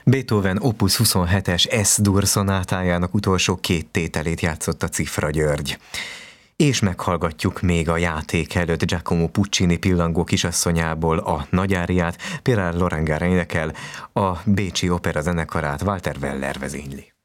Beethoven Opus 27-es S-dur szonátájának utolsó két tételét játszotta Cifra György. És meghallgatjuk még a játék előtt Giacomo Puccini Pillangó kisasszonyából a nagyáriát, Pierre Lorengára énekel, a Bécsi Opera zenekarát Walter Weller vezényli.